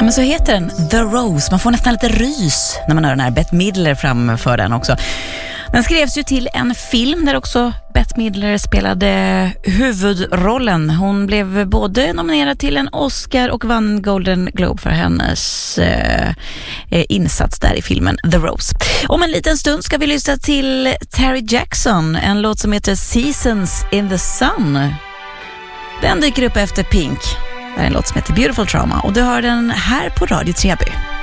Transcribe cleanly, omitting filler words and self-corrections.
men så heter den The Rose. Man får nästan lite rys när man hör den här. Bette Midler framför den också. Den skrevs ju till en film där också Bette Midler spelade huvudrollen. Hon blev både nominerad till en Oscar och vann Golden Globe för hennes insats där i filmen The Rose. Om en liten stund ska vi lyssna till Terry Jackson, en låt som heter Seasons in the Sun. Den dyker upp efter Pink. Det är en låt som heter Beautiful Trauma och du hör den här på Radio Treby.